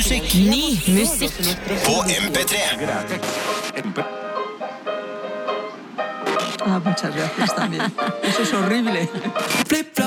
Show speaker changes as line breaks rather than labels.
musikk
Ny musikk
på MP3.
Muchas gracias también. Eso es horrible.